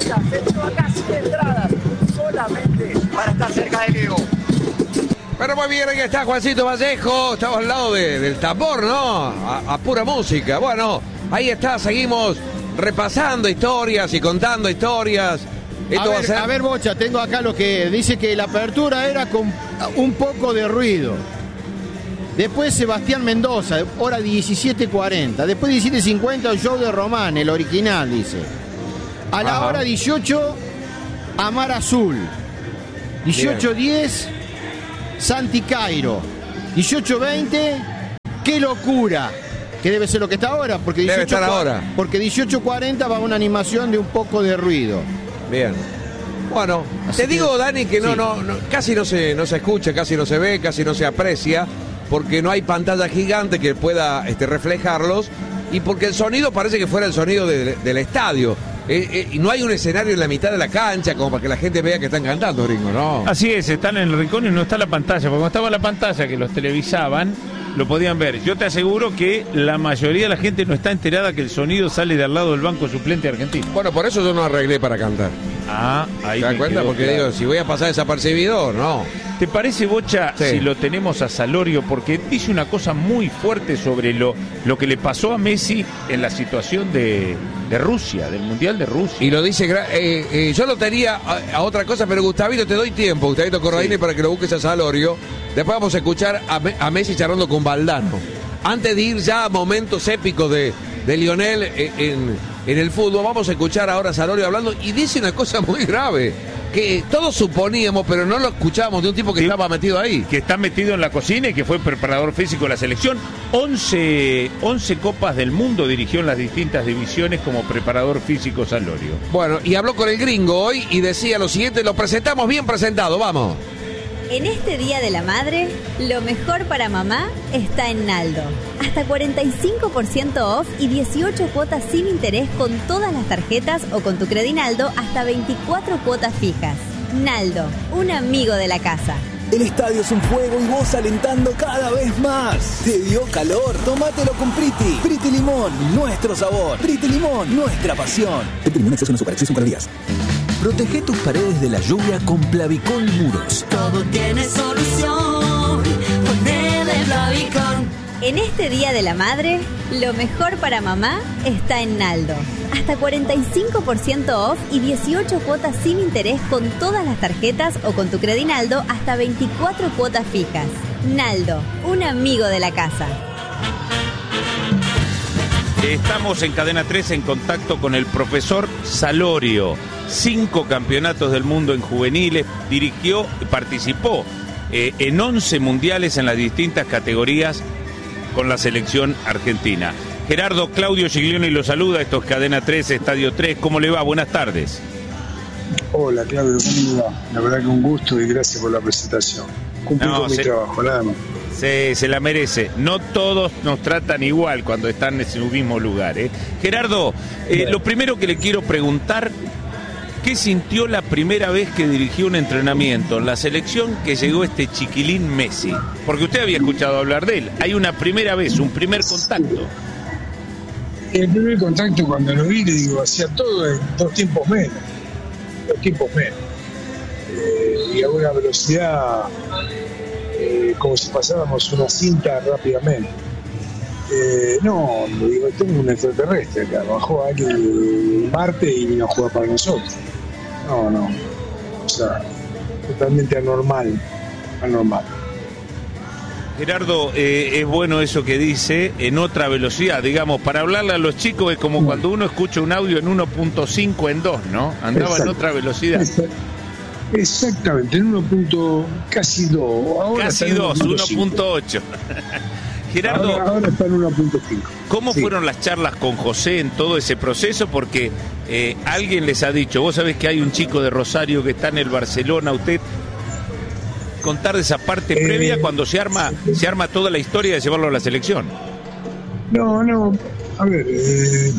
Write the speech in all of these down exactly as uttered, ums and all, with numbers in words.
Está atento acá sin entradas, solamente para estar cerca de Leo. Pero muy bien, aquí está Juancito Vallejo, estamos al lado de, del tambor, ¿no? A, a pura música. Bueno, ahí está, seguimos repasando historias y contando historias. A ver, va a, ser... a ver, Bocha, tengo acá lo que dice que la apertura era con un poco de ruido. Después Sebastián Mendoza, hora diecisiete cuarenta. Después diecisiete cincuenta, el show de Román, el original, dice. A la Ajá. hora dieciocho, Amar Azul. dieciocho diez, Santi Cairo. dieciocho veinte, Qué locura. Que debe ser lo que está ahora, porque debe estar ahora. Porque dieciocho cuarenta va una animación de un poco de ruido. Bien. Bueno, Así te que, digo, Dani, que no, sí. no, no, casi no se, no se escucha, casi no se ve, casi no se aprecia, porque no hay pantalla gigante que pueda este, reflejarlos, y porque el sonido parece que fuera el sonido de, de, del estadio. Eh, eh, y no hay un escenario en la mitad de la cancha como para que la gente vea que están cantando, Gringo, ¿no? Así es, están en el rincón y no está la pantalla, porque cuando estaba la pantalla que los televisaban, lo podían ver. Yo te aseguro que la mayoría de la gente no está enterada que el sonido sale de al lado del banco suplente argentino. Bueno, por eso yo no arreglé para cantar. Ah, ahí ¿te das cuenta? Porque claro. digo, si voy a pasar desapercibido, no. ¿Te parece, Bocha, sí. si lo tenemos a Salorio? Porque dice una cosa muy fuerte sobre lo, lo que le pasó a Messi en la situación de, de Rusia, del Mundial de Rusia. Y lo dice, eh, eh, yo lo tenía a, a otra cosa, pero Gustavito, te doy tiempo, Gustavito Corradini, sí. para que lo busques a Salorio. Después vamos a escuchar a, a Messi charlando con Valdano. Antes de ir ya a momentos épicos de, de Lionel en, en, en el fútbol, vamos a escuchar ahora a Salorio hablando, y dice una cosa muy grave, que todos suponíamos, pero no lo escuchábamos, de un tipo que sí, estaba metido ahí. Que está metido en la cocina y que fue preparador físico de la selección. once, once Copas del Mundo dirigió en las distintas divisiones como preparador físico Salorio. Bueno, y habló con el Gringo hoy y decía lo siguiente, lo presentamos bien presentado, vamos. En este Día de la Madre, lo mejor para mamá está en Naldo. Hasta cuarenta y cinco por ciento off y dieciocho cuotas sin interés con todas las tarjetas o con tu Credinaldo hasta veinticuatro cuotas fijas. Naldo, un amigo de la casa. El estadio es un fuego y vos alentando cada vez más. ¿Te dio calor? Tómatelo con Priti. Priti Limón, nuestro sabor. Priti Limón, nuestra pasión. Priti Limón, exceso en azúcar, exceso en calorías. Protege tus paredes de la lluvia con Plavicol Muros. Todo tiene solución. Ponele Plavicol. En este Día de la Madre, lo mejor para mamá está en Naldo. Hasta cuarenta y cinco por ciento off y dieciocho cuotas sin interés con todas las tarjetas o con tu Credinaldo hasta veinticuatro cuotas fijas. Naldo, un amigo de la casa. Estamos en Cadena tres en contacto con el profesor Salorio. Cinco campeonatos del mundo en juveniles, dirigió, participó eh, en once mundiales en las distintas categorías con la selección argentina. Gerardo Claudio Giglioni lo saluda, esto es Cadena tres, Estadio tres, ¿cómo le va? Buenas tardes. Hola Claudio, ¿cómo le va? La verdad que un gusto y gracias por la presentación. Cumplí no, con se, mi trabajo, nada más. Se, se la merece. No todos nos tratan igual cuando están en su mismo lugar, ¿eh? Gerardo, eh, lo primero que le quiero preguntar, ¿qué sintió la primera vez que dirigió un entrenamiento en la selección que llegó este chiquilín Messi? Porque usted había escuchado hablar de él. Hay una primera vez, un primer contacto. El primer contacto cuando lo vi, le digo, hacía todo en dos tiempos menos. Dos tiempos menos. Eh, y a una velocidad eh, como si pasáramos una cinta rápidamente. Eh, no, le digo, tengo un extraterrestre acá, bajó aquí el Marte y vino a jugar para nosotros. No, no, o sea, totalmente anormal, anormal. Gerardo, eh, es bueno eso que dice, en otra velocidad, digamos, para hablarle a los chicos es como cuando uno escucha un audio en uno punto cinco en dos, ¿no? Andaba Exacto. en otra velocidad. Exacto. Exactamente, en uno. Casi dos. Casi dos, uno punto ocho. Gerardo, ahora, ahora está en uno punto cinco. ¿Cómo sí. fueron las charlas con José en todo ese proceso? Porque eh, alguien les ha dicho, vos sabés que hay un chico de Rosario que está en el Barcelona, usted contar de esa parte eh, previa cuando se arma se arma toda la historia de llevarlo a la selección. No, no, a ver, eh,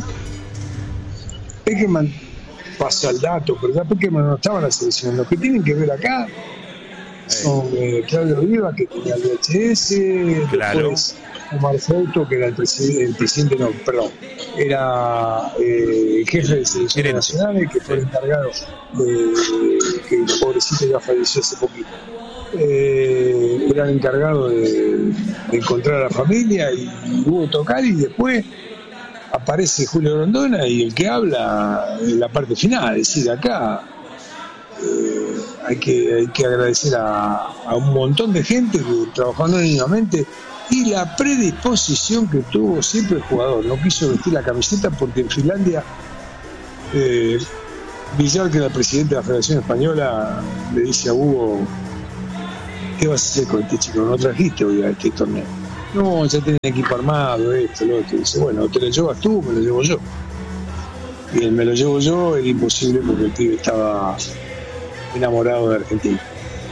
Peckerman pasó al dato, pero ya Peckerman no estaba en la selección. Los que tienen que ver acá son eh, Claudio Viva, que tenía el V H S, claro. después Omar Fouto, que era el, presi- el presidente, no, perdón, era eh, el jefe de selecciones nacionales, que fue el encargado de que el pobrecito ya falleció hace poquito. Eh, era el encargado de, de encontrar a la familia y, y hubo tocar, y después aparece Julio Grondona y el que habla en la parte final, es decir, acá eh, hay, que, hay que agradecer a, a un montón de gente que trabajó anónimamente y la predisposición que tuvo siempre el jugador. No quiso vestir la camiseta porque en Finlandia eh, Villar, que era el presidente de la Federación Española, le dice a Hugo: ¿qué vas a hacer con este chico? ¿No trajiste hoy a este torneo? No, ya tenía equipo armado, esto, lo otro. Dice: bueno, te lo llevas tú, me lo llevo yo. Y él: me lo llevo yo, era imposible porque el pibe estaba enamorado de Argentina.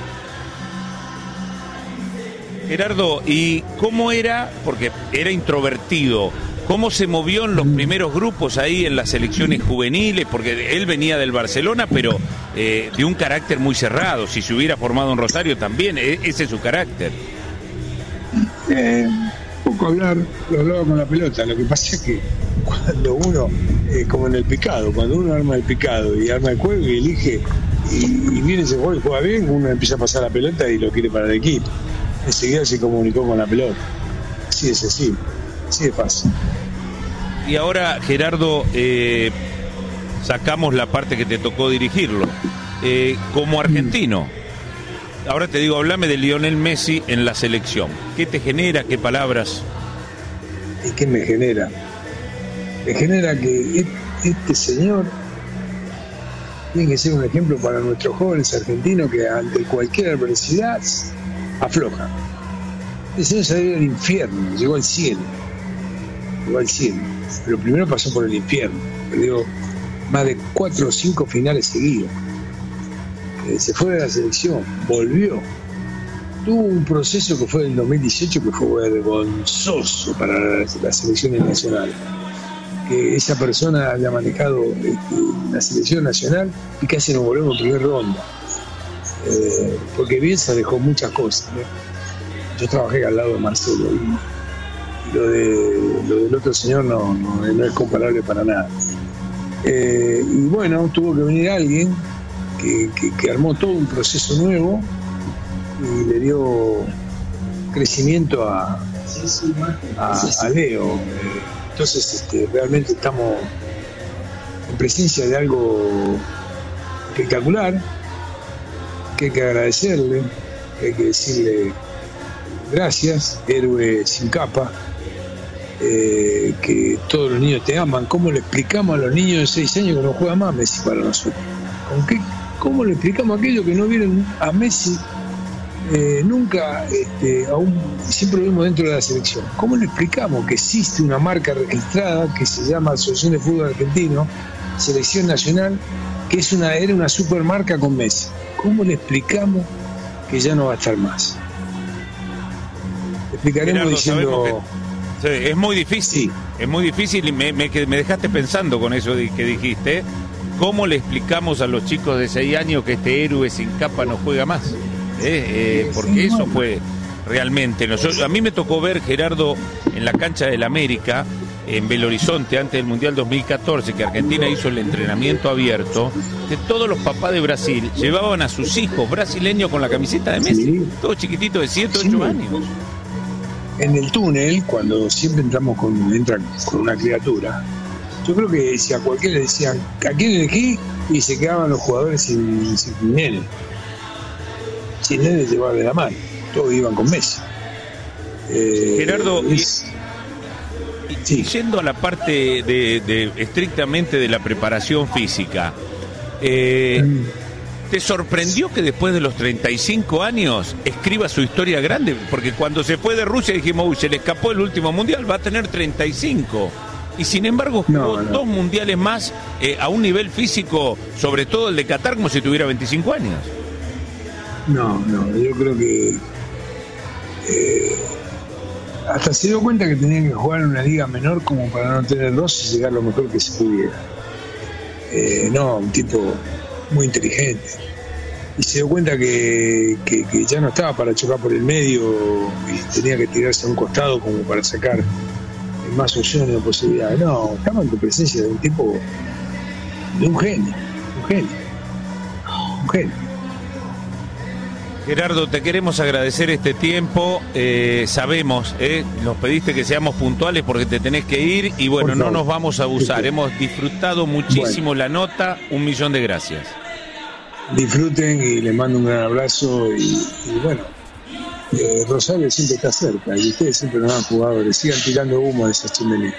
Gerardo, ¿y cómo era? Porque era introvertido. ¿Cómo se movió en los primeros grupos ahí en las selecciones juveniles? Porque él venía del Barcelona, pero eh, de un carácter muy cerrado. Si se hubiera formado en Rosario también, eh, ese es su carácter. Eh, poco hablar, lo hablaba con la pelota. Lo que pasa es que cuando uno, eh, como en el picado, cuando uno arma el picado y arma el juego y elige, y, y viene ese juego y juega bien, uno empieza a pasar la pelota y lo quiere para el equipo. Enseguida se comunicó con la pelota. Así es así, así de fácil. Y ahora, Gerardo, eh, sacamos la parte que te tocó dirigirlo. Eh, como argentino, ahora te digo, hablame de Lionel Messi en la selección. ¿Qué te genera? ¿Qué palabras? ¿Y qué me genera? Me genera que este señor tiene que ser un ejemplo para nuestros jóvenes argentinos que ante cualquier adversidad aflojan. El señor salió del infierno, llegó al cielo. Llegó al cielo. Pero primero pasó por el infierno. Perdió más de cuatro o cinco finales seguidos. Eh, se fue de la selección, volvió. Tuvo un proceso que fue en el dos mil dieciocho que fue vergonzoso para las, las selecciones nacionales. Que esa persona haya manejado este, la selección nacional y casi nos volvemos en primera ronda. Eh, porque Bielsa dejó muchas cosas, ¿no? Yo trabajé al lado de Marcelo y, y lo, de, lo del otro señor no, no, no es comparable para nada. Eh, y bueno, tuvo que venir alguien que, que, que armó todo un proceso nuevo y le dio crecimiento a, a, a Leo. Entonces este, realmente estamos en presencia de algo espectacular, que hay que agradecerle, que hay que decirle gracias, héroe sin capa, eh, que todos los niños te aman. ¿Cómo le explicamos a los niños de seis años que no juega más Messi para nosotros? ¿Con qué, ¿Cómo le explicamos a aquellos que no vieron a Messi eh, nunca, este, aún siempre lo vimos dentro de la selección? ¿Cómo le explicamos que existe una marca registrada que se llama Asociación de Fútbol Argentino, Selección Nacional, que es una, era una supermarca con Messi? ¿Cómo le explicamos que ya no va a estar más? Le explicaremos Gerardo, diciendo... Que, sí, es muy difícil, sí. Es muy difícil y me, me, me dejaste pensando con eso que dijiste. ¿Cómo le explicamos a los chicos de seis años que este héroe sin capa no juega más? ¿Eh? Eh, porque eso fue realmente... Nosotros, a mí me tocó ver, Gerardo, en la cancha del América, en Belo Horizonte, antes del Mundial dos mil catorce, que Argentina hizo el entrenamiento abierto, que todos los papás de Brasil llevaban a sus hijos brasileños con la camiseta de Messi, sí. Todos chiquititos de siete, ocho años. En el túnel, cuando siempre entramos con, entran con una criatura, yo creo que si a cualquiera le decían ¿a quién elegí? Y se quedaban los jugadores sin, sin nene. Sin nene llevaba de la mano, todos iban con Messi. Eh, Gerardo, es... Sí. Yendo a la parte de, de estrictamente de la preparación física, eh, mm. ¿te sorprendió que después de los treinta y cinco años escriba su historia grande? Porque cuando se fue de Rusia dijimos, uy, se le escapó el último mundial, va a tener treinta y cinco. Y sin embargo jugó no, no. dos mundiales más eh, a un nivel físico, sobre todo el de Qatar, como si tuviera veinticinco años. No, no, yo creo que... Eh... hasta se dio cuenta que tenía que jugar en una liga menor como para no tener dos y llegar lo mejor que se pudiera. Eh, no, un tipo muy inteligente, y se dio cuenta que, que, que ya no estaba para chocar por el medio y tenía que tirarse a un costado como para sacar más opciones o posibilidades. No, estamos en presencia de un tipo, de un genio, un genio, un genio. Gerardo, te queremos agradecer este tiempo. Eh, sabemos, eh, nos pediste que seamos puntuales porque te tenés que ir y bueno, no nos vamos a abusar. Hemos disfrutado muchísimo bueno. la nota. Un millón de gracias. Disfruten y les mando un gran abrazo y, y bueno, eh, Rosario siempre está cerca y ustedes siempre nos dan jugadores. Sigan tirando humo de esa chimenea.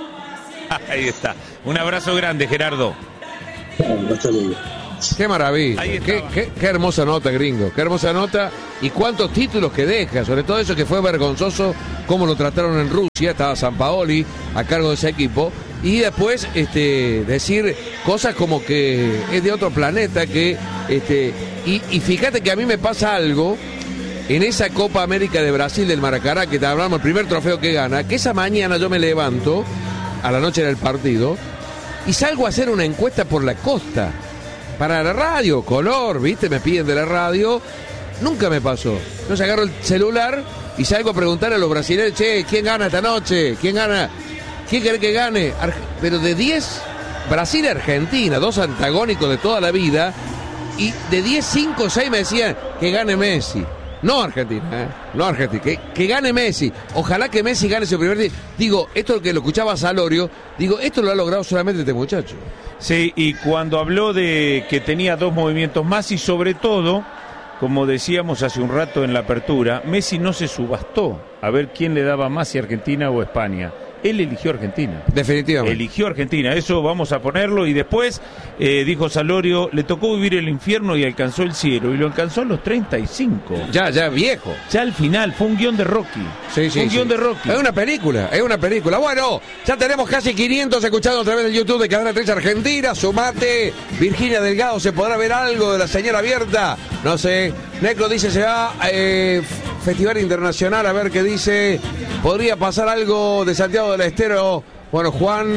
Ahí está. Un abrazo grande, Gerardo. Bueno, hasta luego. Qué maravilla, qué, qué, qué hermosa nota, gringo, qué hermosa nota y cuántos títulos que deja, sobre todo eso que fue vergonzoso, cómo lo trataron en Rusia, estaba Sampaoli a cargo de ese equipo, y después este, decir cosas como que es de otro planeta, que este, y, y fíjate que a mí me pasa algo en esa Copa América de Brasil del Maracaná, que te hablamos, el primer trofeo que gana, que esa mañana yo me levanto, a la noche del partido, y salgo a hacer una encuesta por la costa. Para la radio, color, ¿viste? Me piden de la radio. Nunca me pasó. Entonces agarro el celular y salgo a preguntar a los brasileños, che, ¿quién gana esta noche? ¿Quién gana? ¿Quién quiere que gane? Ar- Pero de diez, Brasil y Argentina, dos antagónicos de toda la vida, y de diez, cinco o seis me decían que gane Messi. No Argentina, ¿eh? No Argentina, que, que gane Messi. Ojalá que Messi gane su primer día. Digo, esto es lo que lo escuchaba Salorio, digo, esto lo ha logrado solamente este muchacho. Sí, y cuando habló de que tenía dos movimientos más y sobre todo, como decíamos hace un rato en la apertura, Messi no se subastó a ver quién le daba más, si Argentina o España. Él eligió Argentina. Definitivamente. Eligió Argentina, eso vamos a ponerlo. Y después, eh, dijo Salorio, le tocó vivir el infierno y alcanzó el cielo. Y lo alcanzó a los treinta y cinco. Ya, ya, viejo. Ya al final, fue un guión de Rocky. Sí, sí, un sí. guión de Rocky. Es una película, es una película. Bueno, ya tenemos casi quinientos escuchados a través del YouTube de Cadena tres Argentina. Sumate, Virginia Delgado, ¿se podrá ver algo de la señal abierta? No sé. Necro dice, se va eh, Festival Internacional, a ver qué dice. Podría pasar algo de Santiago del Estero. Bueno, Juan,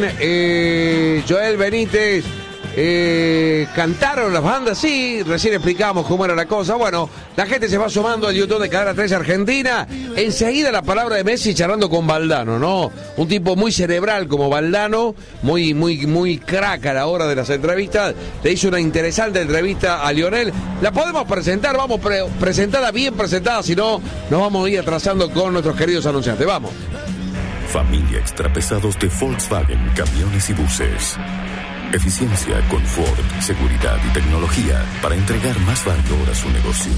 eh, Joel Benítez, eh, cantaron las bandas, sí, recién explicamos cómo era la cosa. Bueno, la gente se va sumando al YouTube de Cadena tres Argentina. Enseguida la palabra de Messi charlando con Valdano, ¿no? Un tipo muy cerebral como Valdano, muy, muy, muy crack a la hora de las entrevistas. Le hizo una interesante entrevista a Lionel. La podemos presentar, vamos, pre- presentada, bien presentada, si no, nos vamos a ir atrasando con nuestros queridos anunciantes. Vamos. Familia Extrapesados de Volkswagen, camiones y buses. Eficiencia, confort, seguridad y tecnología para entregar más valor a su negocio.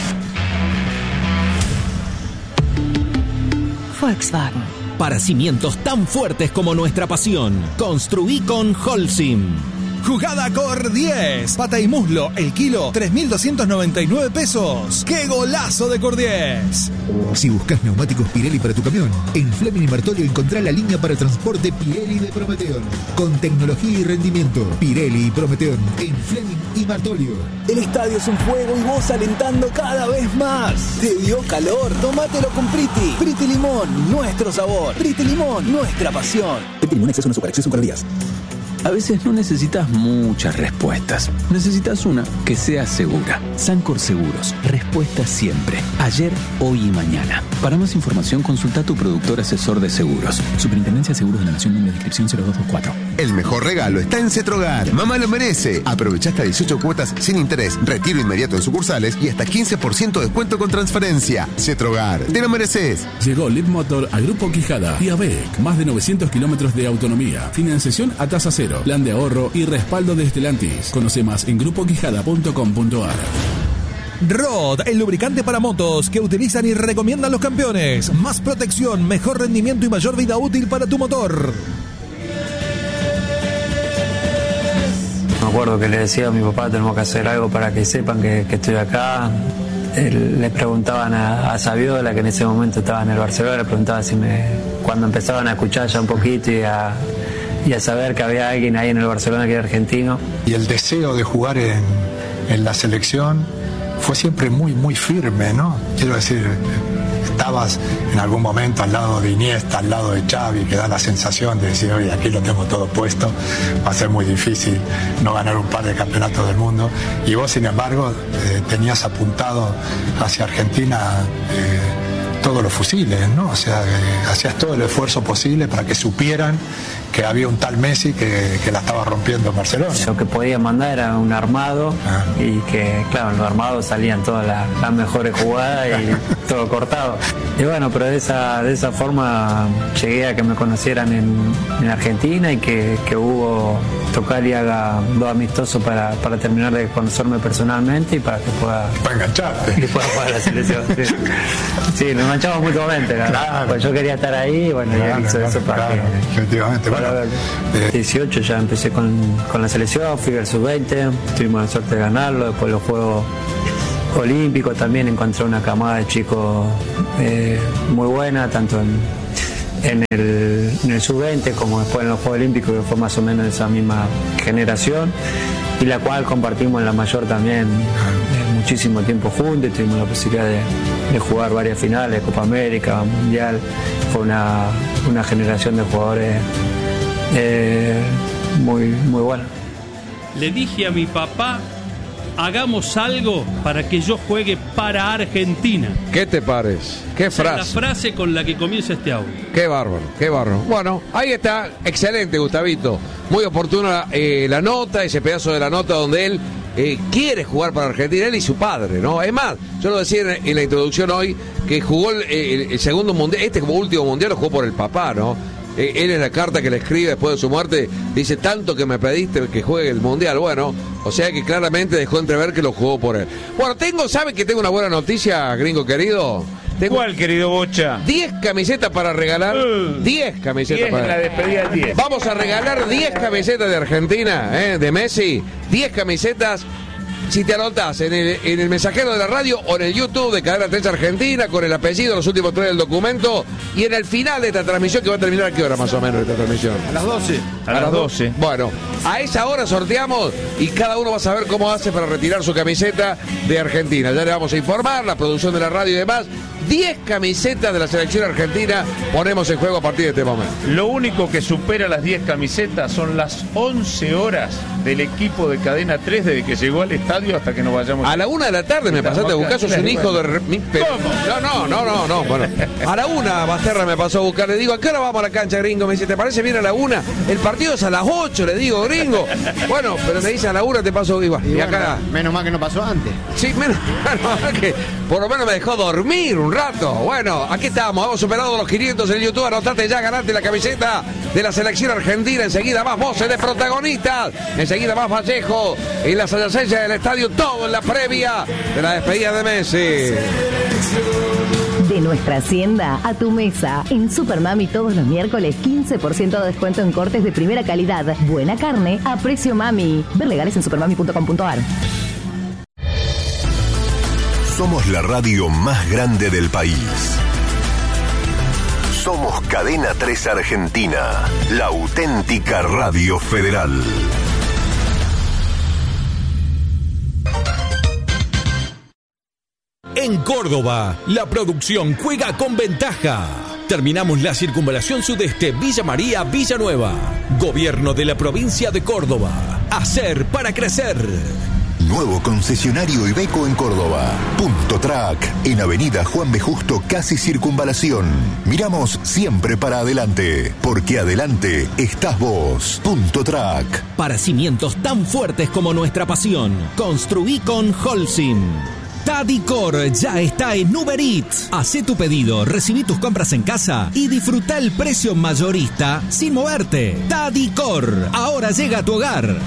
Volkswagen. Para cimientos tan fuertes como nuestra pasión, construí con Holcim. Jugada Cor diez. Pata y muslo, el kilo, tres mil doscientos noventa y nueve pesos. ¡Qué golazo de Cor diez! Si buscas neumáticos Pirelli para tu camión, en Fleming y Martolio encontrá la línea para transporte Pirelli de Prometeon. Con tecnología y rendimiento, Pirelli y Prometeon en Fleming y Martolio. El estadio es un juego y vos alentando cada vez más. ¿Te dio calor? Tómatelo con Priti. Priti Limón, nuestro sabor. Priti Limón, nuestra pasión. Priti Limón exceso en azúcar, exceso en calorías. A veces no necesitas muchas respuestas. Necesitas una que sea segura. Sancor Seguros. Respuesta siempre. Ayer, hoy y mañana. Para más información, consulta a tu productor asesor de seguros. Superintendencia de Seguros de la Nación, número de inscripción cero dos dos cuatro. El mejor regalo está en Cetrogar. Mamá lo merece. Aprovecha hasta dieciocho cuotas sin interés, retiro inmediato en sucursales y hasta quince por ciento de descuento con transferencia. Cetrogar. Te lo mereces. Llegó Leadmotor a Grupo Quijada y a B E C. Más de novecientos kilómetros de autonomía. Financiación a tasa cero. Plan de ahorro y respaldo de Stellantis. Conoce más en grupo quijada punto com punto a r. Rod, el lubricante para motos que utilizan y recomiendan los campeones. Más protección, mejor rendimiento y mayor vida útil para tu motor. Me acuerdo que le decía a mi papá, tenemos que hacer algo para que sepan que, que estoy acá. Él, le preguntaban a, a Saviola, que en ese momento estaba en el Barcelona, le preguntaban si me, cuando empezaban a escuchar ya un poquito y a... y a saber que había alguien ahí en el Barcelona que era argentino. Y el deseo de jugar en, en la selección fue siempre muy, muy firme, ¿no? Quiero decir, está estabas en algún momento al lado de Iniesta, al lado de Xavi, que da la sensación de decir, oye, aquí lo tengo todo puesto, va a ser muy difícil no ganar un par de campeonatos del mundo. Y vos, sin embargo, eh, tenías apuntado hacia Argentina eh, todos los fusiles, ¿no? O sea, eh, hacías todo el esfuerzo posible para que supieran que había un tal Messi que, que la estaba rompiendo en Barcelona. Lo que podía mandar era un armado ah. y que, claro, en los armados salían todas las, las mejores jugadas y todo cortado. Y bueno, pero de esa, de esa forma llegué a que me conocieran en, en Argentina y que, que Hugo Tocali haga dos amistosos para, para terminar de conocerme personalmente y para que pueda... Para engancharte. Y pueda jugar a la selección. Sí, sí nos enganchamos mutuamente. Claro. Pues yo quería estar ahí y bueno, claro, ya hizo claro, eso para claro, que... Efectivamente. Bueno, eh. dieciocho ya empecé con, con la selección, fui al sub veinte, tuvimos la suerte de ganarlo, después los Juegos Olímpicos también encontré una camada de chicos eh, muy buena, tanto en, en el, en el sub veinte como después en los Juegos Olímpicos, que fue más o menos de esa misma generación, y la cual compartimos en la mayor también eh, muchísimo tiempo juntos, tuvimos la posibilidad de, de jugar varias finales, Copa América, Mundial, fue una, una generación de jugadores eh, muy, muy buena. Le dije a mi papá, hagamos algo para que yo juegue para Argentina. ¿Qué te parece? ¿Qué frase? Es la frase con la que comienza este audio. Qué bárbaro, qué bárbaro. Bueno, ahí está, excelente, Gustavito. Muy oportuna eh, la nota, ese pedazo de la nota donde él eh, quiere jugar para Argentina, él y su padre, ¿no? Es más, yo lo decía en, en la introducción hoy, que jugó el, el, el segundo mundial, este como último mundial lo jugó por el papá, ¿no? Él en la carta que le escribe después de su muerte dice, tanto que me pediste que juegue el Mundial. Bueno, o sea que claramente dejó entrever que lo jugó por él. Bueno, tengo, ¿sabe que tengo una buena noticia, gringo querido? Tengo ¿Cuál, querido Bocha? diez camisetas para regalar. Uh, diez camisetas diez para en la despedida diez. Vamos a regalar diez camisetas de Argentina, ¿eh? De Messi. diez camisetas. Si te anotás en el, en el mensajero de la radio o en el YouTube de Cadena tres Argentina con el apellido, los últimos tres del documento, y en el final de esta transmisión, que va a terminar a qué hora más o menos esta transmisión. A las doce. A, a las doce. Bueno, a esa hora sorteamos y cada uno va a saber cómo hace para retirar su camiseta de Argentina. Ya le vamos a informar, la producción de la radio y demás. diez camisetas de la selección argentina ponemos en juego a partir de este momento. Lo único que supera las diez camisetas son las once horas del equipo de Cadena tres desde que llegó al estadio hasta que nos vayamos. A la una de la tarde me pasaste a buscar, sos un hijo de... ¿Cómo? No, no, no, no, no. Bueno, a la una Basterra me pasó a buscar, le digo, ¿a qué hora vamos a la cancha, gringo? Me dice, ¿te parece bien a la una? El partido es a las ocho, le digo, gringo. Bueno, pero me dice a la una te paso igual. Y, y bueno, acá... menos mal que no pasó antes. Sí, menos mal que por lo menos me dejó dormir un rato. Bueno, aquí estamos, hemos superado los quinientos en YouTube. Anotate ya, ganate la camiseta de la selección argentina. Enseguida más voces de protagonistas. Enseguida más Vallejo y las adyacencias del estadio. Todo en la previa de la despedida de Messi. De nuestra hacienda a tu mesa. En Supermami todos los miércoles quince por ciento de descuento en cortes de primera calidad. Buena carne a precio mami. Ver legales en supermami punto com punto ar. Somos la radio más grande del país. Somos Cadena tres Argentina, la auténtica radio federal. En Córdoba, la producción juega con ventaja. Terminamos la circunvalación sudeste Villa María, Villanueva. Gobierno de la provincia de Córdoba. Hacer para crecer. Nuevo concesionario Iveco en Córdoba. Punto Track, en Avenida Juan B. Justo, casi circunvalación. Miramos siempre para adelante, porque adelante estás vos. Punto Track. Para cimientos tan fuertes como nuestra pasión, construí con Holcim. Tadicor ya está en Uber Eats. Hacé tu pedido, recibí tus compras en casa y disfruta el precio mayorista sin moverte. Tadicor, ahora llega a tu hogar.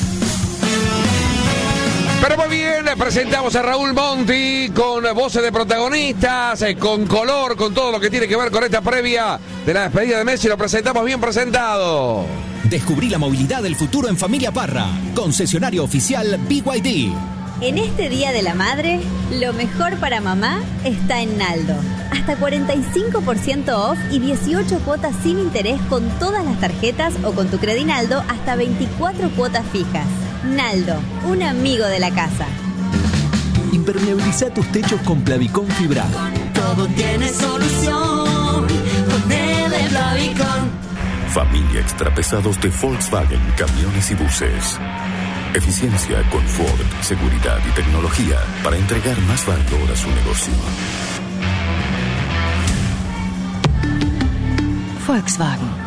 Pero muy bien, presentamos a Raúl Monti con voces de protagonistas, con color, con todo lo que tiene que ver con esta previa de la despedida de Messi. Lo presentamos bien presentado. Descubrí la movilidad del futuro en Familia Parra, concesionario oficial B Y D. En este Día de la Madre, lo mejor para mamá está en Naldo. Hasta cuarenta y cinco por ciento off y dieciocho cuotas sin interés con todas las tarjetas o con tu Credinaldo hasta veinticuatro cuotas fijas. Naldo, un amigo de la casa. Impermeabiliza tus techos con Plavicón fibrado. todo tiene solución con el de Plavicon. Familia Extrapesados de Volkswagen Camiones y Buses. Eficiencia, confort, seguridad y tecnología para entregar más valor a su negocio. Volkswagen.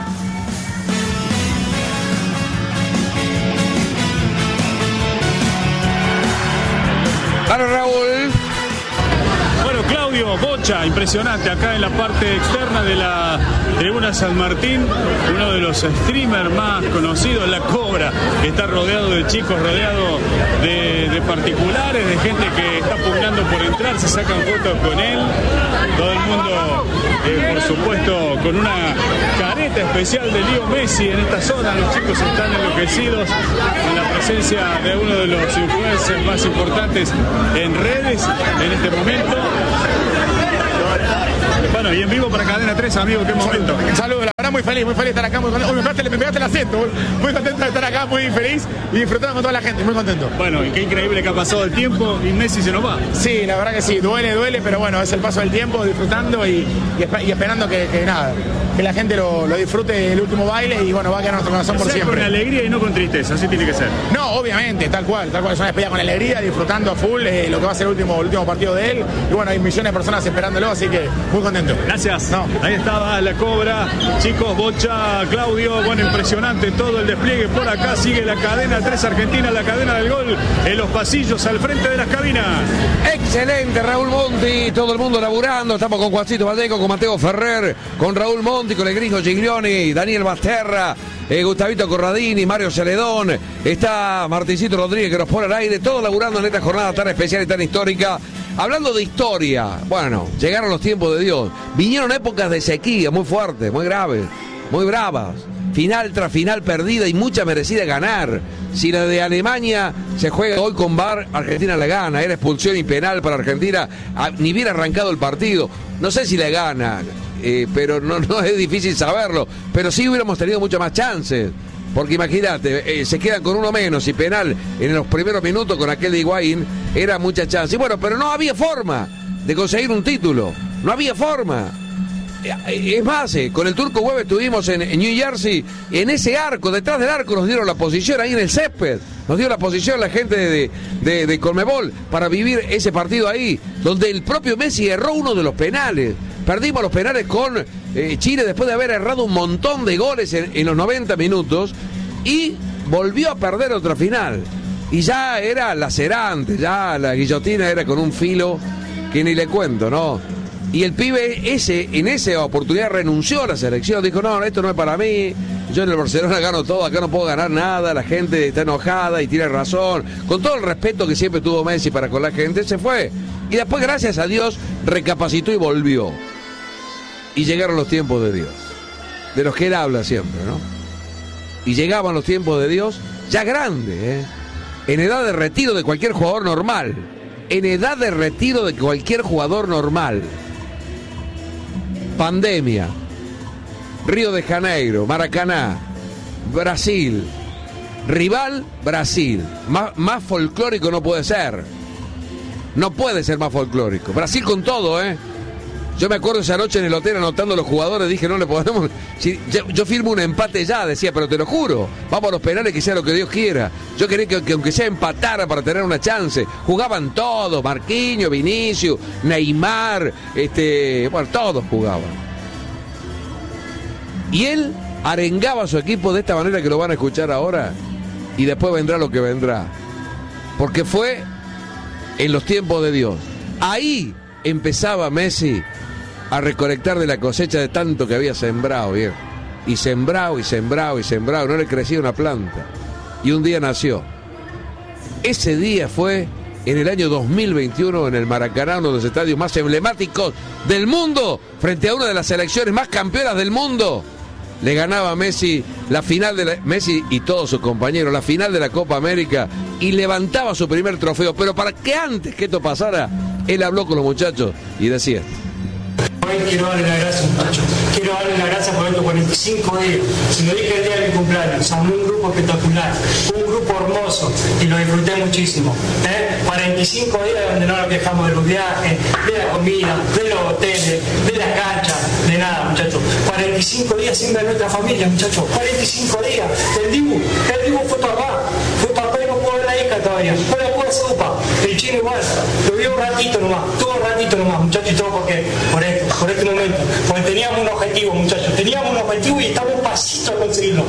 Para Raúl. Bueno, Claudio Bocha, impresionante acá en la parte externa de la tribuna San Martín, uno de los streamers más conocidos, La Cobra, que está rodeado de chicos, rodeado de, de particulares, de gente que está pugnando por entrar, se sacan fotos con él, todo el mundo, eh, por supuesto, con una careta especial de Leo Messi en esta zona. Los chicos están enloquecidos en la presencia de uno de los influencers más importantes en redes en este momento. Bueno, y en vivo para Cadena tres, amigo, qué momento. Saludos, la verdad muy feliz, muy feliz de estar acá, muy contento. Uy, me pegaste, me pegaste el acento, muy contento de estar acá, muy feliz y disfrutando con toda la gente, muy contento. Bueno, y qué increíble que ha pasado el tiempo y Messi se nos va. Sí, la verdad que sí, duele, duele, pero bueno, es el paso del tiempo, disfrutando y, y, y esperando que, que nada, que la gente lo, lo disfrute el último baile y bueno, va a quedar en nuestro corazón por siempre. Con alegría y no con tristeza, así tiene que ser. No, obviamente, tal cual, tal cual, es una despedida con alegría, disfrutando a full eh, lo que va a ser el último, el último partido de él y bueno, hay millones de personas esperándolo, así que muy contento. Gracias. No. Ahí estaba La Cobra, chicos, Bocha, Claudio, bueno, impresionante todo el despliegue por acá, sigue la cadena tres Argentina, la cadena del gol, en los pasillos al frente de las cabinas. Excelente, Raúl Monti, todo el mundo laburando, estamos con Juancito Valdeco, con Mateo Ferrer, con Raúl Monti, con el Gringo Giglioni, Daniel Basterra, eh, Gustavito Corradini, Mario Celedón, está Martincito Rodríguez que nos pone al aire, todos laburando en esta jornada tan especial y tan histórica. Hablando de historia, bueno, llegaron los tiempos de Dios. Vinieron épocas de sequía muy fuertes, muy graves, muy bravas. Final tras final perdida y mucha merecida ganar. Si la de Alemania se juega hoy con V A R, Argentina la gana. Era expulsión y penal para Argentina, ni bien arrancado el partido. No sé si la gana, eh, pero no, no es difícil saberlo. Pero sí hubiéramos tenido muchas más chances. Porque imagínate, eh, se quedan con uno menos y penal en los primeros minutos con aquel de Higuaín, era mucha chance. Y bueno, pero no había forma de conseguir un título, no había forma. Es más, eh, con el Turco Web estuvimos en, en New Jersey, en ese arco, detrás del arco nos dieron la posición ahí en el césped, nos dio la posición la gente de, de, de Conmebol para vivir ese partido ahí, donde el propio Messi erró uno de los penales. Perdimos los penales con eh, Chile después de haber errado un montón de goles en, en los noventa minutos y volvió a perder otra final. Y ya era lacerante, ya la guillotina era con un filo que ni le cuento, ¿no? Y el pibe ese, en esa oportunidad renunció a la selección, dijo, no, esto no es para mí, yo en el Barcelona gano todo, acá no puedo ganar nada, la gente está enojada y tiene razón. Con todo el respeto que siempre tuvo Messi para con la gente, se fue. Y después, gracias a Dios, recapacitó y volvió. Y llegaron los tiempos de Dios, de los que él habla siempre, ¿no? Y llegaban los tiempos de Dios ya grande, ¿eh? En edad de retiro de cualquier jugador normal. En edad de retiro de cualquier jugador normal. Pandemia, Río de Janeiro, Maracaná, Brasil. Rival, Brasil. Más, más folclórico no puede ser. No puede ser más folclórico. Brasil con todo, ¿eh? Yo me acuerdo esa noche en el hotel anotando a los jugadores, dije, no le podemos... Si, yo, yo firmo un empate ya, decía, pero te lo juro, vamos a los penales, que sea lo que Dios quiera. Yo quería que, que aunque sea empatara para tener una chance. Jugaban todos, Marquinhos, Vinicius, Neymar, este, bueno, todos jugaban. Y él arengaba a su equipo de esta manera que lo van a escuchar ahora, y después vendrá lo que vendrá. Porque fue en los tiempos de Dios. Ahí empezaba Messi a recolectar de la cosecha de tanto que había sembrado, viejo. Y sembrado, y sembrado, y sembrado. No le crecía una planta. Y un día nació. Ese día fue en el año dos mil veintiuno en el Maracaná, uno de los estadios más emblemáticos del mundo, frente a una de las selecciones más campeonas del mundo. Le ganaba a Messi la final de la, Messi y todos sus compañeros, la final de la Copa América, y levantaba su primer trofeo. Pero para que antes que esto pasara, él habló con los muchachos y decía... Hoy quiero darle las gracias, muchachos. Quiero darle las gracias por estos cuarenta y cinco días. Se lo dije el día de mi cumpleaños. Son un grupo espectacular, un grupo hermoso y lo disfruté muchísimo. ¿eh? cuarenta y cinco días donde no nos quejamos de los viajes, de la comida, de los hoteles, de las canchas, de nada, muchachos. cuarenta y cinco días sin ver nuestra familia, muchachos. cuarenta y cinco días. El Dibu, el Dibu fue papá. Fue papá y no puedo ver la hija todavía. No la puedo hacer papá. El chino igual. Lo vi un ratito nomás. Todo un ratito nomás, muchachos, y todo porque por esto, por este momento. Porque teníamos un objetivo, muchachos. Teníamos un objetivo y estamos un pasito a conseguirlo.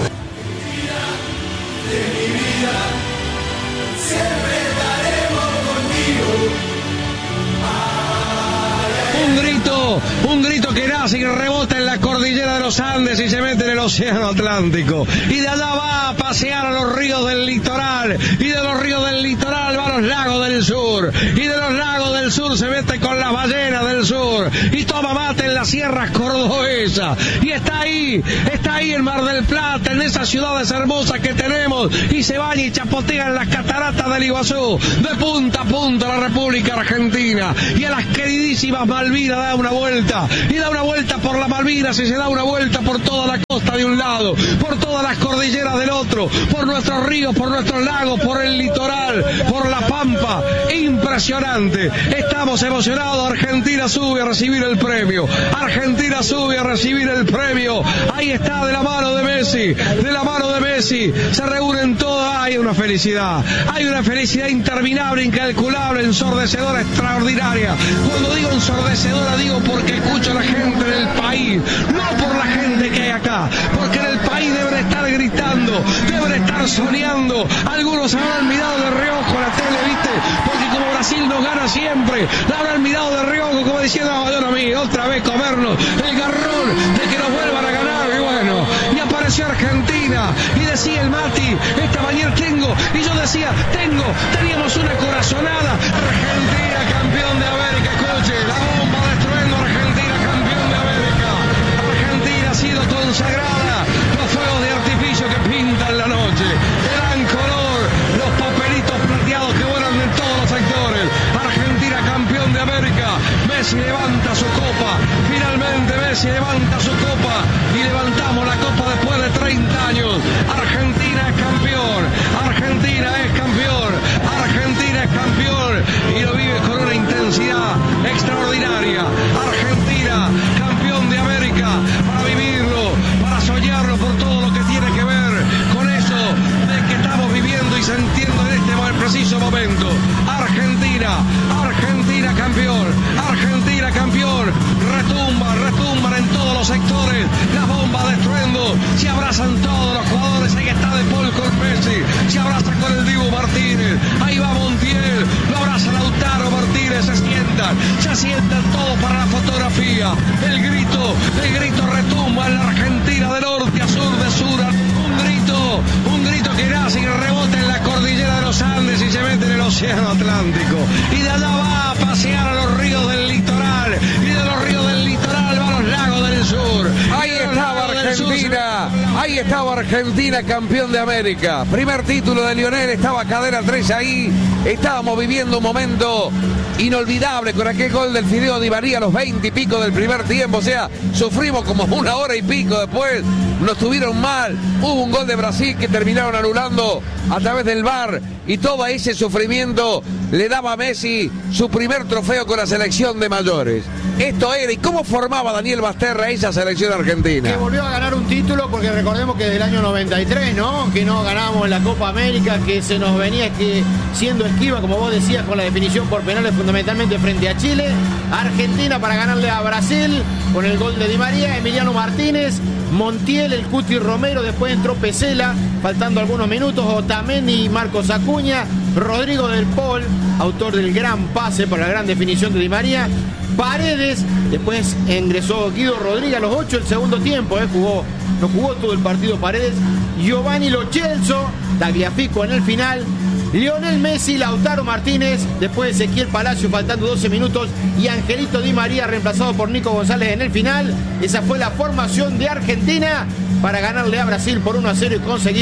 Un grito, un grito que nace y rebota en la cordillera de los Andes y se mete en el océano Atlántico. Y de allá va a pasear a los ríos del litoral. Y de los ríos del litoral va a los lagos del sur. Y de los lagos del sur se mete con las ballenas del sur. Y toma mate en las sierras cordobesas. Y está ahí, está ahí en Mar del Plata, en esas ciudades hermosas que tenemos. Y se baña y chapotea en las cataratas del Iguazú. De punta a punta la República Argentina. Y a las queridísimas Malvinas da una vuelta, y da una vuelta por las Malvinas y se da una vuelta por toda la costa de un lado, por todas las cordilleras del otro, por nuestros ríos, por nuestros lagos, por el litoral, por la Pampa. Impresionante. Estamos emocionados. Argentina sube a recibir el premio. Argentina sube a recibir el premio. Ahí está, de la mano de Messi, de la mano de Messi. Se reúnen todas. Hay una felicidad. Hay una felicidad interminable, incalculable, ensordecedora, extraordinaria. Cuando digo ensordecedora, digo porque escucho a la gente del país, no por la gente que hay acá, porque en el país deben estar gritando, deben estar soñando. Algunos habrán mirado de reojo la tele, ¿viste? Porque como Brasil nos gana siempre, la habrán mirado de reojo como diciendo, no, yo no, a mí, otra vez comernos el garrón de que nos vuelvan a ganar. Y bueno, y apareció Argentina y decía el Mati, esta mañana tengo, y yo decía, tengo, teníamos una corazonada. Argentina campeón de América, escuche, la bomba de estruendo, Argentina campeón de América. Argentina ha sido consagrada, los fuegos de artificio que pintan la noche, le dan color, los papelitos plateados que vuelan en todos los sectores. Argentina campeón de América. Messi levanta su copa, finalmente Messi levanta su copa y levantamos la copa después de treinta años. Argentina es campeón, Argentina es campeón, Argentina es campeón y lo vive con una intensidad extraordinaria. Argentina campeón de América, para vivirlo, para soñarlo por todo lo que tiene que ver con eso de que estamos viviendo y sintiendo en este preciso momento. Argentina, Argentina campeón, Argentina campeón, retumba, retumban en todos los sectores, las bombas de estruendo, se abrazan todos los jugadores, ahí está De Paul con Messi, se abraza con el Dibu Martínez, ahí va Montiel, lo abraza Lautaro Martínez, se sientan, se sientan todos para la fotografía, el grito, el grito retumba en la Argentina de norte a sur, de sur a un grito, un grito que nace y rebota en la cordillera de los Andes y se mete en el océano Atlántico. Y de allá va a pasear a los ríos del litoral. Y de los ríos del litoral va a los lagos del sur. Ahí estaba Argentina. Ahí estaba Argentina, campeón de América. Primer título de Lionel. Estaba Cadena tres ahí. Estábamos viviendo un momento inolvidable con aquel gol del Fideo Di María a los veinte y pico del primer tiempo. O sea, sufrimos como una hora y pico después. Nos tuvieron mal. Hubo un gol de Brasil que terminaron anulando a través del V A R. Y todo ese sufrimiento le daba a Messi su primer trofeo con la selección de mayores. Esto era, ¿y cómo formaba Daniel Basterra esa selección argentina? Que volvió a ganar un título, porque recordemos que desde el año noventa y tres, ¿no? Que no ganábamos la Copa América, que se nos venía que siendo esquiva, como vos decías, con la definición por penales fundamentalmente frente a Chile. Argentina para ganarle a Brasil con el gol de Di María, Emiliano Martínez, Montiel, el Cuti Romero, después entró Pesela, faltando algunos minutos, Otamendi y Marcos Acuña, Rodrigo del Pol, autor del gran pase por la gran definición de Di María, Paredes, después ingresó Guido Rodríguez a los ocho del segundo tiempo, eh, jugó, no jugó todo el partido Paredes, Giovanni Lo Celso, Tagliafico en el final, Lionel Messi, Lautaro Martínez, después Ezequiel Palacio faltando doce minutos y Angelito Di María reemplazado por Nico González en el final. Esa fue la formación de Argentina para ganarle a Brasil por uno a cero y conseguir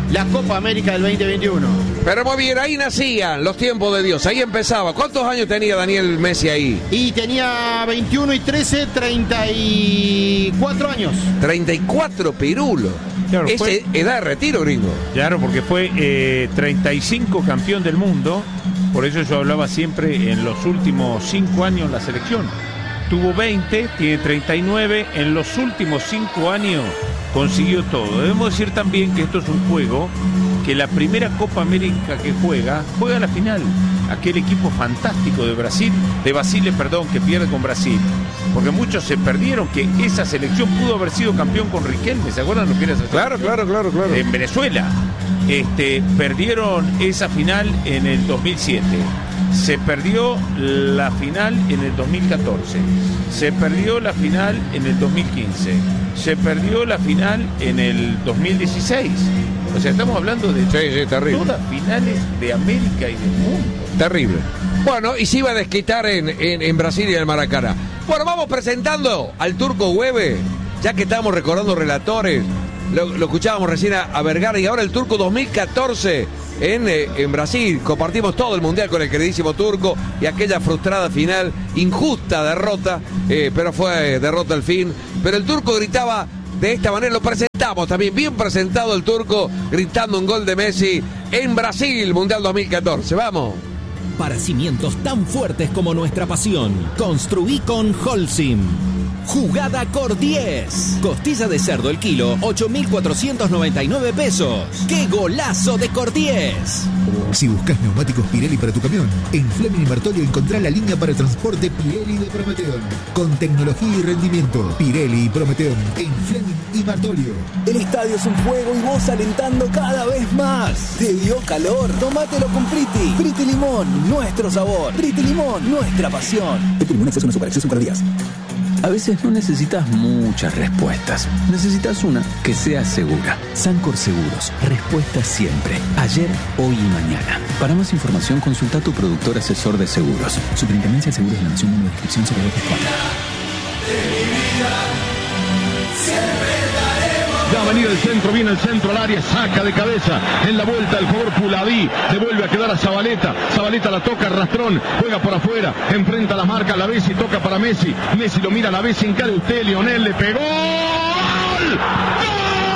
la Copa América del veinte veintiuno. Pero muy bien, ahí nacían los tiempos de Dios, ahí empezaba. ¿Cuántos años tenía Daniel Messi ahí? Y tenía veintiuno y trece, treinta y cuatro años. treinta y cuatro, pirulo. Claro, es fue, edad de retiro, gringo. Claro, porque fue eh, treinta y cinco campeón del mundo. Por eso yo hablaba siempre en los últimos cinco años en la selección. Tuvo veinte, tiene treinta y nueve. En los últimos cinco años consiguió todo. Debemos decir también que esto es un juego que la primera Copa América que juega, juega a la final. Aquel equipo fantástico de Brasil, de Basile, perdón, que pierde con Brasil. Porque muchos se perdieron que esa selección pudo haber sido campeón con Riquelme. ¿Se acuerdan lo que era esa selección? Claro, claro, claro, claro. En Venezuela. Este, perdieron esa final en el dos mil siete. Se perdió la final en el dos mil catorce. Se perdió la final en el dos mil quince. Se perdió la final en el dos mil dieciséis. O sea, estamos hablando de sí, sí, terrible. todas finales de América y del mundo. Terrible. Bueno, y se iba a desquitar en, en, en Brasil y en el Maracaná. Bueno, vamos presentando al Turco Güeve, ya que estamos recordando relatores. Lo, lo escuchábamos recién a, a Vergara y ahora el Turco dos mil catorce en, eh, en Brasil. Compartimos todo el mundial con el queridísimo Turco y aquella frustrada final, injusta derrota, eh, pero fue eh, derrota al fin. Pero el Turco gritaba de esta manera, lo presentamos también, bien presentado el Turco, gritando un gol de Messi en Brasil, Mundial dos mil catorce. Vamos. Para cimientos tan fuertes como nuestra pasión, construí con Holcim. Jugada Cor diez. Costilla de cerdo el kilo, ocho mil cuatrocientos noventa y nueve pesos. ¡Qué golazo de Cor diez! Si buscas neumáticos Pirelli para tu camión, en Fleming y Martolio encontrá la línea para el transporte Pirelli de Prometeón. Con tecnología y rendimiento, Pirelli y Prometeón en Fleming y Martolio. El estadio es un juego y vos alentando cada vez más. ¿Te dio calor? Tómatelo con Priti. Priti Limón, nuestro sabor. Priti Limón, nuestra pasión. Priti Limón es una superacción con días. A veces no necesitas muchas respuestas. Necesitas una que sea segura. Sancor Seguros. Respuesta siempre. Ayer, hoy y mañana. Para más información, consulta a tu productor asesor de seguros. Superintendencia de Seguros de la Nación. Número de inscripción cero dos cuatro. Va a venir el centro, viene el centro al área, saca de cabeza, en la vuelta el jugador Puladí, devuelve a quedar a Zabaleta, Zabaleta la toca, Rastrón, juega por afuera, enfrenta la marca, la Bessi, toca para Messi, Messi lo mira, la Bessi encara usted, Lionel le pegó, ¡gol! ¡Gol!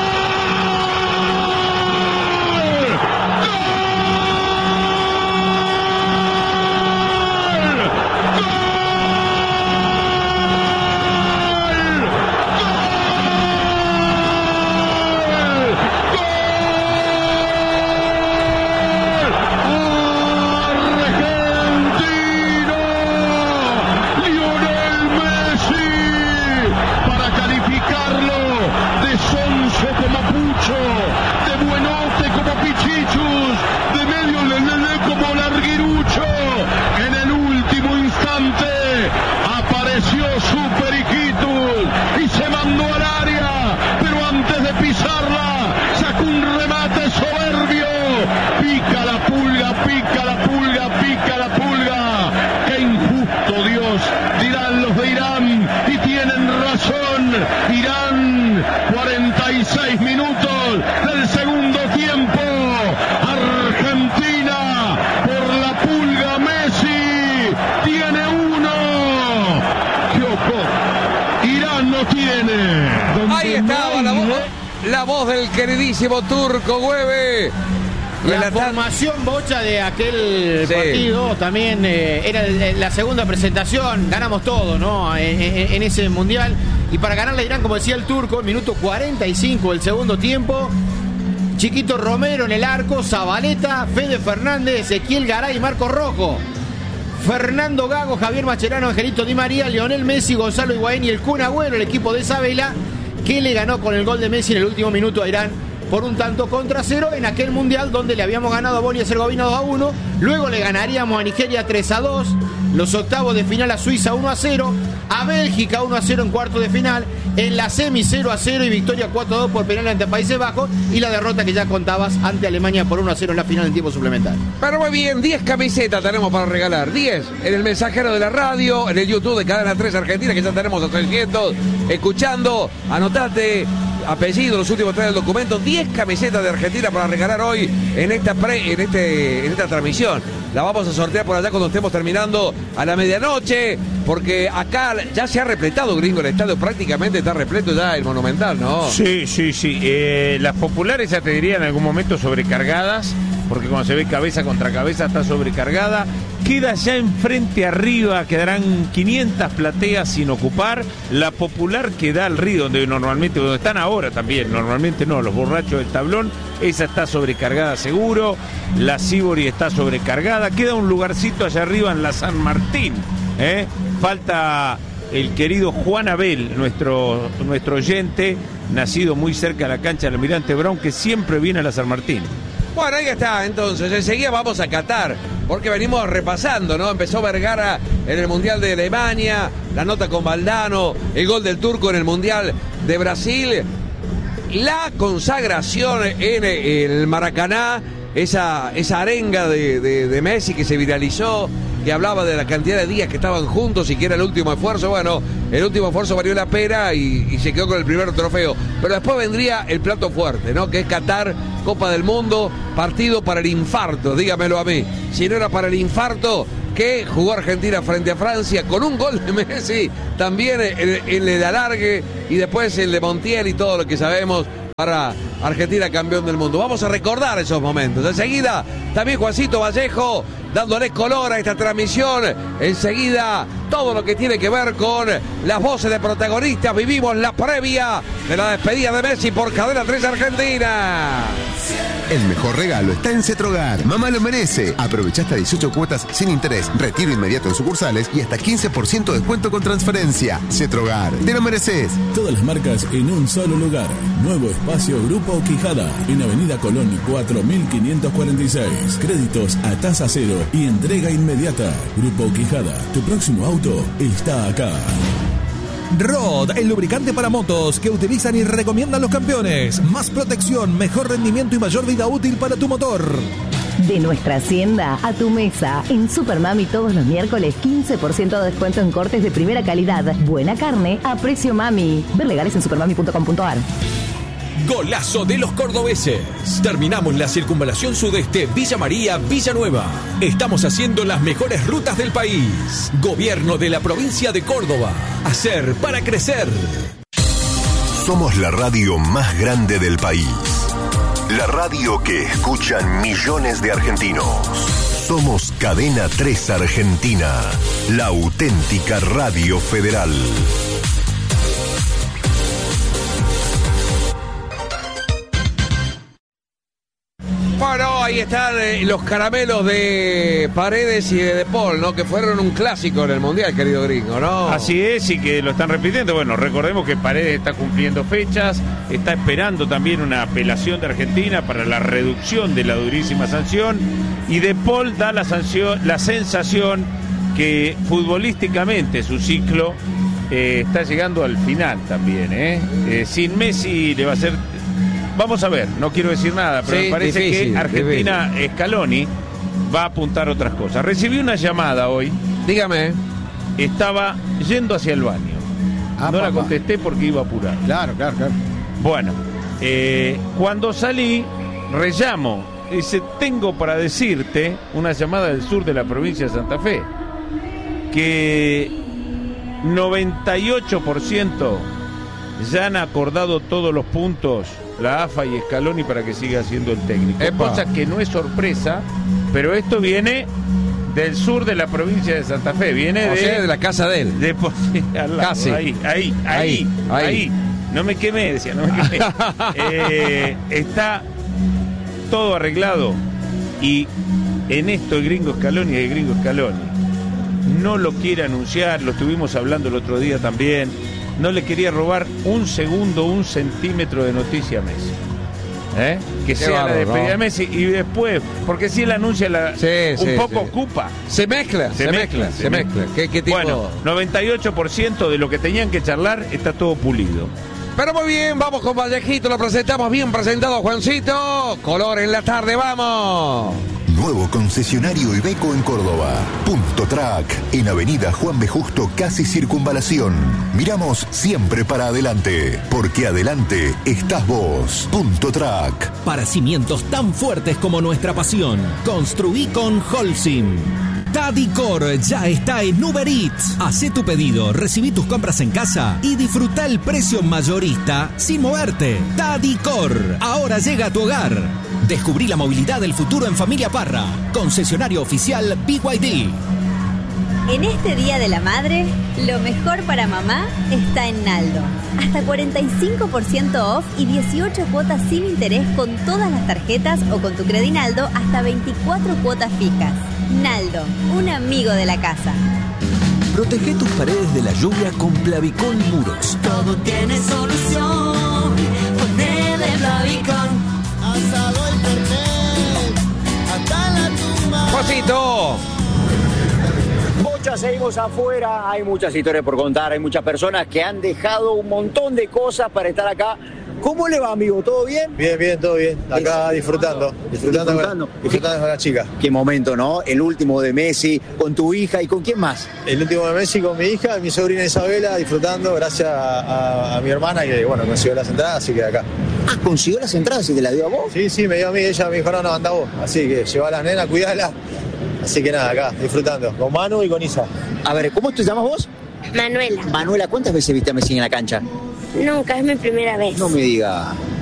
Irán, cuarenta y seis minutos del segundo tiempo. Argentina por la pulga, Messi tiene uno. ¡Qué ojo! Irán no tiene. Ahí estaba la voz, la voz del queridísimo Turco Güeve. La Relatan... formación bocha de aquel sí. partido también eh, era el, la segunda presentación, ganamos todo, ¿no? En, en, en ese mundial. Y para ganarle a Irán, como decía el Turco, el minuto cuarenta y cinco del segundo tiempo, Chiquito Romero en el arco, Zabaleta, Fede Fernández, Ezequiel Garay y Marcos Rojo. Fernando Gago, Javier Mascherano, Angelito Di María, Lionel Messi, Gonzalo Higuaín y el Kun Agüero, el equipo de Isabela, que le ganó con el gol de Messi en el último minuto a Irán por un tanto contra cero en aquel mundial donde le habíamos ganado a Bosnia y Herzegovina dos a uno, luego le ganaríamos a Nigeria tres a dos, los octavos de final a Suiza uno a cero, a Bélgica uno a cero en cuartos de final, en la semi cero a cero y victoria cuatro a dos por penal ante Países Bajos, y la derrota que ya contabas ante Alemania por uno a cero en la final en tiempo suplementario. Pero muy bien, diez camisetas tenemos para regalar, diez en el mensajero de la radio, en el YouTube de Cadena tres Argentina, que ya tenemos a trescientos escuchando, anotate apellidos, los últimos tres del documento, diez camisetas de Argentina para regalar hoy en esta pre, en este, en esta transmisión. La vamos a sortear por allá cuando estemos terminando a la medianoche, porque acá ya se ha repletado, gringo, el estadio prácticamente está repleto ya el Monumental, ¿no? Sí, sí, sí. Eh, las populares ya te diría en algún momento sobrecargadas, porque cuando se ve cabeza contra cabeza está sobrecargada. Queda ya enfrente arriba, quedarán quinientas plateas sin ocupar. La popular que da al río, donde normalmente, donde están ahora también, normalmente no, los borrachos del tablón, esa está sobrecargada seguro. La Sibori está sobrecargada. Queda un lugarcito allá arriba en la San Martín, ¿eh? Falta el querido Juan Abel, nuestro, nuestro oyente, nacido muy cerca de la cancha del Almirante Brown, que siempre viene a la San Martín. Bueno, ahí está, entonces, enseguida vamos a Qatar, porque venimos repasando, ¿no? Empezó Vergara en el Mundial de Alemania, la nota con Valdano, el gol del turco en el Mundial de Brasil, la consagración en el Maracaná, esa, esa arenga de, de, de Messi que se viralizó, que hablaba de la cantidad de días que estaban juntos y que era el último esfuerzo. Bueno, el último esfuerzo valió la pena y, y se quedó con el primer trofeo. Pero después vendría el plato fuerte, ¿no? Que es Qatar, Copa del Mundo, partido para el infarto, dígamelo a mí. Si no era para el infarto, que jugó Argentina frente a Francia con un gol de Messi, también el, el de alargue y después el de Montiel y todo lo que sabemos para Argentina campeón del mundo. Vamos a recordar esos momentos. Enseguida, también Juancito Vallejo dándole color a esta transmisión. Enseguida, todo lo que tiene que ver con las voces de protagonistas. Vivimos la previa de la despedida de Messi por Cadena tres Argentina. El mejor regalo está en Cetrogar. Mamá lo merece. Aprovecha hasta dieciocho cuotas sin interés, retiro inmediato en sucursales y hasta quince por ciento de descuento con transferencia. Cetrogar, te lo mereces. Todas las marcas en un solo lugar. Nuevo espacio Grupo Quijada en Avenida Colón cuatro mil quinientos cuarenta y seis. Créditos a tasa cero y entrega inmediata. Grupo Quijada, tu próximo auto está acá. Rod, el lubricante para motos que utilizan y recomiendan los campeones. Más protección, mejor rendimiento y mayor vida útil para tu motor. De nuestra hacienda a tu mesa. En Supermami todos los miércoles quince por ciento de descuento en cortes de primera calidad. Buena carne a precio mami. Ver legales en supermami punto com punto ar. Golazo de los cordobeses. Terminamos la circunvalación sudeste Villa María, Villanueva. Estamos haciendo las mejores rutas del país. Gobierno de la provincia de Córdoba. Hacer para crecer. Somos la radio más grande del país. La radio que escuchan millones de argentinos. Somos Cadena tres Argentina. La auténtica radio federal. Bueno, ahí están eh, los caramelos de Paredes y de De Paul, ¿no? Que fueron un clásico en el Mundial, querido gringo, ¿no? Así es, y que lo están repitiendo. Bueno, recordemos que Paredes está cumpliendo fechas, está esperando también una apelación de Argentina para la reducción de la durísima sanción, y De Paul da la sanción, la sensación que futbolísticamente su ciclo eh, está llegando al final también, ¿eh? Eh, sin Messi le va a ser... Vamos a ver, no quiero decir nada, pero sí, me parece difícil, que Argentina, difícil. Scaloni va a apuntar otras cosas. Recibí una llamada hoy. Dígame. Estaba yendo hacia el baño. Ah, no papá. la contesté porque iba a apurar. Claro, claro, claro. Bueno, eh, cuando salí, rellamo. Dice, tengo para decirte una llamada del sur de la provincia de Santa Fe, que noventa y ocho por ciento ya han acordado todos los puntos la A F A y Scaloni para que siga siendo el técnico. Epa. Cosa que no es sorpresa, pero esto viene del sur de la provincia de Santa Fe, viene O de, sea, de la casa de él. de al lado, Casi. ahí, ahí, ahí, Ahí, ahí, ahí. No me quemé, decía, no me quemé. Eh, está todo arreglado, y en esto el gringo Scaloni es el gringo Scaloni. No lo quiere anunciar, lo estuvimos hablando el otro día también. No le quería robar un segundo, un centímetro de noticia a Messi. ¿Eh? Que Qué sea bárbaro, la despedida ¿no? de Messi, y después, porque si él anuncia la, Sí, un sí, poco sí. ocupa. Se mezcla, se, mezcla, se mezcla. ¿Qué, qué tipo? Bueno, noventa y ocho por ciento de lo que tenían que charlar está todo pulido. Pero muy bien, vamos con Vallejito, lo presentamos bien presentado, Juancito. Color en la tarde, vamos. Nuevo concesionario Iveco en Córdoba. Punto Track, en Avenida Juan B. Justo, casi Circunvalación. Miramos siempre para adelante, porque adelante estás vos. Punto Track. Para cimientos tan fuertes como nuestra pasión, construí con Holcim. Tadicor ya está en Uber Eats. Hacé tu pedido, recibí tus compras en casa y disfruta el precio mayorista sin moverte. Tadicor, ahora llega a tu hogar. Descubrí la movilidad del futuro en Familia Parra. Concesionario oficial B Y D. En este Día de la Madre, lo mejor para mamá está en Naldo. Hasta cuarenta y cinco por ciento off y dieciocho cuotas sin interés con todas las tarjetas o con tu Credinaldo hasta veinticuatro cuotas fijas. Naldo, un amigo de la casa. Protege tus paredes de la lluvia con Plavicón Muros. Todo tiene solución. Ponele Plavicón. Asado y Fernet, hasta la tumba. ¡Juancito! Muchas seguimos afuera, hay muchas historias por contar, hay muchas personas que han dejado un montón de cosas para estar acá. ¿Cómo le va, amigo? ¿Todo bien? Bien, bien, todo bien. Acá disfrutando, disfrutando, Disfrutando. Con, disfrutando con la chica. Qué momento, ¿no? El último de Messi, con tu hija y con quién más. El último de Messi con mi hija, mi sobrina Isabela, disfrutando, gracias a, a, a mi hermana que, bueno, consiguió las entradas, así que acá. Ah, ¿consiguió las entradas y te las dio a vos? Sí, sí, me dio a mí, ella me dijo, no, no, anda vos. Así que lleva a las nenas, cuidala. Así que nada, acá, disfrutando, con Manu y con Isa. A ver, ¿cómo te llamas vos? Manuela. Manuela, ¿cuántas veces viste a Messi en la cancha? Nunca, es mi primera vez. No me diga.